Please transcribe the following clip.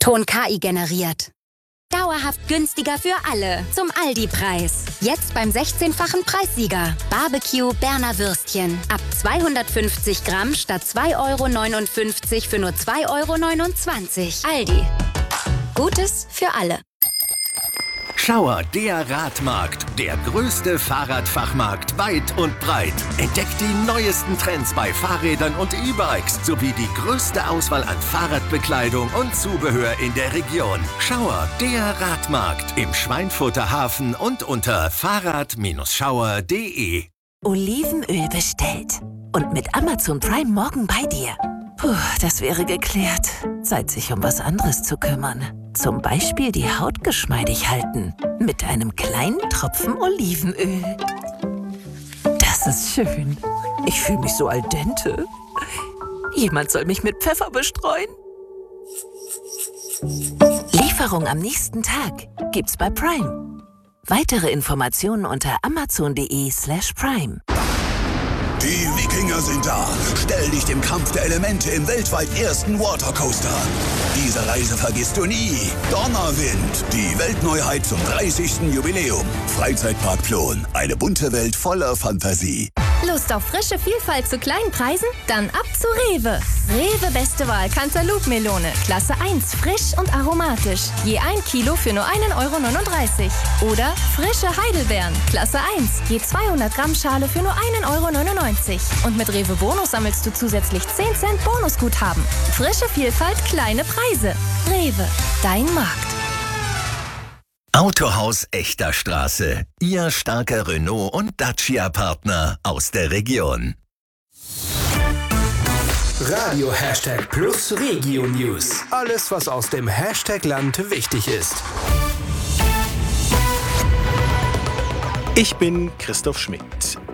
Ton KI generiert. Dauerhaft günstiger für alle. Zum Aldi-Preis. Jetzt beim 16-fachen Preissieger. Barbecue Berner Würstchen. Ab 250 Gramm statt 2,59 € für nur 2,29 €. Aldi. Gutes für alle. Schauer, der Radmarkt. Der größte Fahrradfachmarkt weit und breit. Entdeckt die neuesten Trends bei Fahrrädern und E-Bikes sowie die größte Auswahl an Fahrradbekleidung und Zubehör in der Region. Schauer, der Radmarkt. Im Schweinfurter Hafen und unter fahrrad-schauer.de. Olivenöl bestellt. Und mit Amazon Prime morgen bei dir. Puh, das wäre geklärt. Zeit, sich um was anderes zu kümmern. Zum Beispiel die Haut geschmeidig halten. Mit einem kleinen Tropfen Olivenöl. Das ist schön. Ich fühle mich so al dente. Jemand soll mich mit Pfeffer bestreuen. Lieferung am nächsten Tag gibt's bei Prime. Weitere Informationen unter amazon.de/prime. Die Wikinger sind da. Stell dich dem Kampf der Elemente im weltweit ersten Watercoaster. Diese Reise vergisst du nie. Donnerwind, die Weltneuheit zum 30. Jubiläum. Freizeitpark Plon, eine bunte Welt voller Fantasie. Lust auf frische Vielfalt zu kleinen Preisen? Dann ab zu Rewe. Rewe beste Wahl Cantaloupe-Melone. Klasse 1, frisch und aromatisch. Je 1 Kilo für nur 1,39 €. Oder frische Heidelbeeren. Klasse 1, je 200 Gramm Schale für nur 1,99 €. Und mit Rewe Bonus sammelst du zusätzlich 10 Cent Bonusguthaben. Frische Vielfalt, kleine Preise. Rewe, dein Markt. Autohaus Echter Straße. Ihr starker Renault- und Dacia-Partner aus der Region. Radio #Plus Regio News. Alles, was aus dem Hashtag-Land wichtig ist. Ich bin Christoph Schmidt.